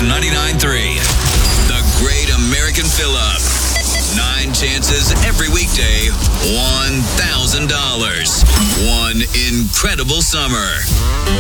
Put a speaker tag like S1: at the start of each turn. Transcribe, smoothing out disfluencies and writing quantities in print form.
S1: Kicks 99.3. The Great American Fill-Up. 9 chances every weekday. $1,000. One incredible summer.